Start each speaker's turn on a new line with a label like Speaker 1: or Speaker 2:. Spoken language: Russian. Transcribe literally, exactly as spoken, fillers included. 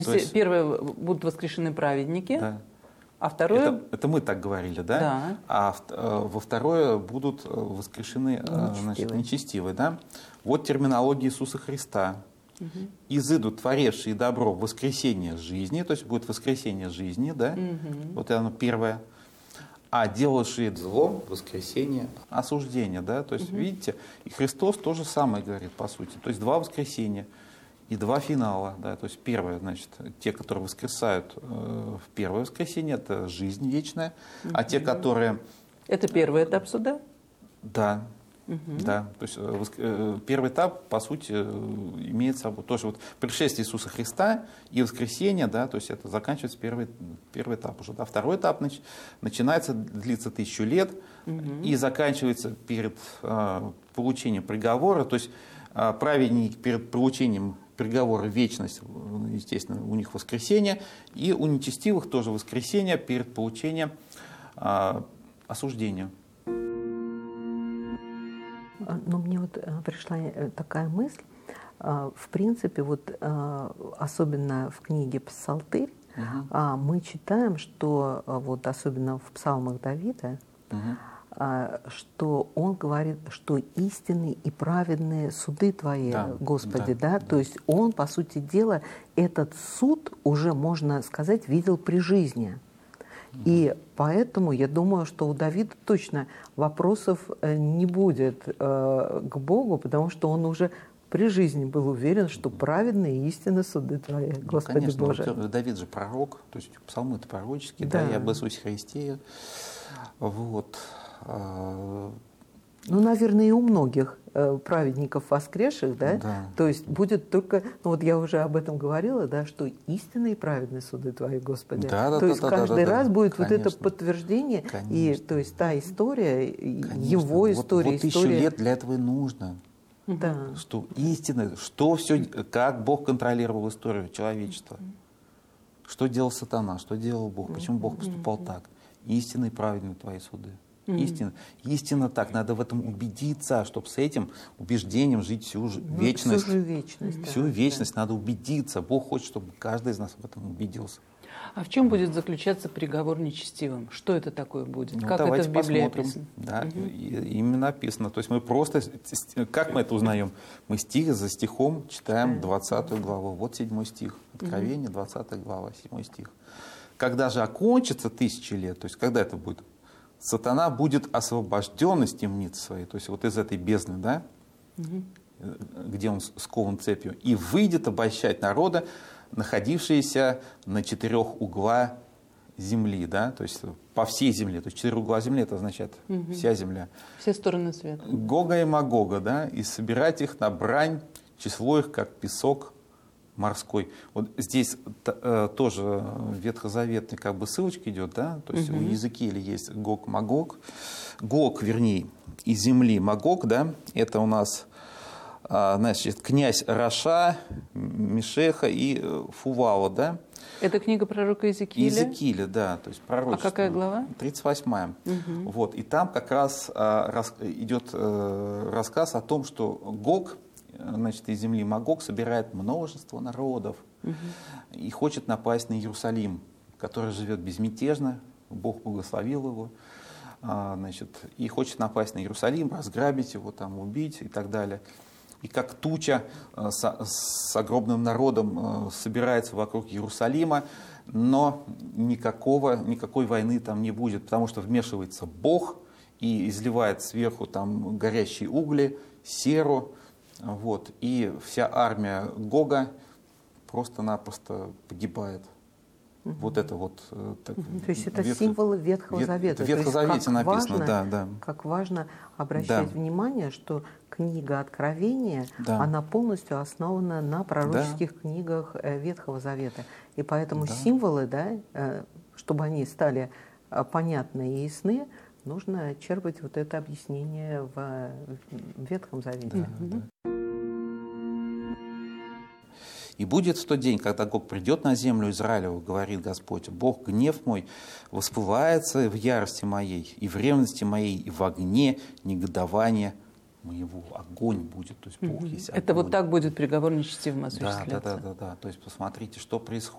Speaker 1: То есть
Speaker 2: первые будут воскрешены праведники,
Speaker 1: да.
Speaker 2: а второе...
Speaker 1: Это, это мы так говорили, да?
Speaker 2: Да.
Speaker 1: А в, во второе будут воскрешены
Speaker 3: Нечестивые.
Speaker 1: Значит, нечестивые, да? Вот терминология Иисуса Христа. Угу. «Изыдут творевшие добро в воскресение жизни», то есть будет воскресение жизни, да? Угу. Вот оно первое. А делавшие зло, воскресение, осуждение, да? То есть, угу. видите, и Христос то же самое говорит, по сути. То есть два воскресения и два финала, да? То есть первое, значит, те, которые воскресают э, в первое воскресенье, это жизнь вечная, угу. а те, которые...
Speaker 2: Это первый этап суда?
Speaker 1: Да. Угу. Да, то есть первый этап, по сути, имеет собой тоже вот пришествие Иисуса Христа и воскресение, да, то есть это заканчивается первый, первый этап уже. Да. Второй этап нач, начинается, длится тысячу лет угу. и заканчивается перед э, получением приговора, то есть э, праведники перед получением приговора вечность, естественно, у них воскресение, и у нечестивых тоже воскресение перед получением э, осуждения.
Speaker 3: Но мне вот пришла такая мысль, в принципе, вот особенно в книге «Псалтырь» угу. мы читаем, что вот особенно в псалмах Давида, угу. что он говорит, что истинные и праведные суды Твои, да, Господи, да, да? да, то есть он, по сути дела, этот суд уже, можно сказать, видел при жизни. И поэтому я думаю, что у Давида точно вопросов не будет э, к Богу, потому что он уже при жизни был уверен, что праведные и истинные суды Твои, Господи, ну, конечно, Боже.
Speaker 1: Вот, Давид же пророк, то есть псалмы это пророческие, да, да, и об Иисусе Христе. Вот.
Speaker 3: Ну, наверное, и у многих э, праведников воскресших, да?
Speaker 1: да,
Speaker 3: то есть будет только, ну вот я уже об этом говорила, да, что истинные и праведные суды Твои, Господи.
Speaker 1: Да, да,
Speaker 3: то
Speaker 1: да,
Speaker 3: есть
Speaker 1: да,
Speaker 3: каждый
Speaker 1: да,
Speaker 3: раз
Speaker 1: да,
Speaker 3: будет
Speaker 1: конечно.
Speaker 3: вот это подтверждение,
Speaker 1: Конечно.
Speaker 3: и то есть та история, конечно. Его
Speaker 1: вот,
Speaker 3: история,
Speaker 1: вот тысячу
Speaker 3: история...
Speaker 1: лет для этого и нужно.
Speaker 3: Да.
Speaker 1: Что истина, что все, как Бог контролировал историю человечества. Что делал сатана, что делал Бог, почему Бог поступал так. Истинные и праведные Твои суды. Истина. Истина так, надо в этом убедиться, чтобы с этим убеждением жить всю ж...
Speaker 3: ну,
Speaker 1: вечность.
Speaker 3: Всю вечность.
Speaker 1: Всю
Speaker 3: да,
Speaker 1: вечность
Speaker 3: да.
Speaker 1: надо убедиться. Бог хочет, чтобы каждый из нас в этом убедился.
Speaker 2: А в чем будет заключаться приговор нечестивым? Что это такое будет?
Speaker 1: Ну,
Speaker 2: как это в Библии
Speaker 1: посмотрим.
Speaker 2: описано?
Speaker 1: Да,
Speaker 2: угу.
Speaker 1: именно написано. То есть мы просто, как мы это узнаем? Мы стих за стихом читаем двадцатую главу. Вот седьмой стих. Откровение, двадцатая глава, седьмой стих. Когда же окончится тысячи лет, то есть когда это будет? Сатана будет освобожден из темницы своей, то есть вот из этой бездны, да, угу. где он скован цепью, и выйдет обольщать народа, находившиеся на четырех угла земли, да, то есть по всей земле, то есть четыре угла земли, это означает угу. вся земля.
Speaker 2: Все стороны света.
Speaker 1: Гога и Магога, да, и собирать их на брань, число их, как песок морской. Вот здесь э, тоже ветхозаветный как бы ссылочка идет, да, то есть угу. у Иезекииля есть Гог, Магог. Гог, вернее, из земли Магог, да, это у нас, э, значит, князь Раша, Мешеха и Фувала, да.
Speaker 2: Это книга пророка Иезекииля?
Speaker 1: Иезекииля, да, то есть пророчество.
Speaker 2: А какая глава?
Speaker 1: тридцать восьмая.
Speaker 2: Угу.
Speaker 1: Вот, и там как раз э, рас, идет э, рассказ о том, что Гог, значит, из земли Магог собирает множество народов угу. и хочет напасть на Иерусалим, который живет безмятежно, Бог благословил его, значит, и хочет напасть на Иерусалим, разграбить его, там, убить и так далее. И как туча с, с огромным народом собирается вокруг Иерусалима, но никакого, никакой войны там не будет, потому что вмешивается Бог и изливает сверху там горящие угли, серу. Вот, и вся армия Гога просто-напросто погибает. Угу. Вот это вот. Так,
Speaker 3: угу. То есть это
Speaker 1: Ветх...
Speaker 3: символы Ветхого
Speaker 1: Вет...
Speaker 3: Завета.
Speaker 1: В Ветхом Завете написано,
Speaker 3: важно,
Speaker 1: да, да.
Speaker 3: Как важно обращать да. внимание, что книга Откровения, да. она полностью основана на пророческих да. книгах Ветхого Завета. И поэтому да. символы, да, чтобы они стали понятны и ясны, нужно черпать вот это объяснение в Ветхом Завете. Да, угу. да.
Speaker 1: И будет в тот день, когда Гог придет на землю Израилеву, говорит Господь, Бог, гнев мой воспылается в ярости моей, и в ревности моей, и в огне негодования моего. Огонь будет, то есть Бог угу. есть огонь.
Speaker 2: Это вот так будет приговор нечестивым осуществляться.
Speaker 1: Да, да, да, да, да. То есть посмотрите, что происходит.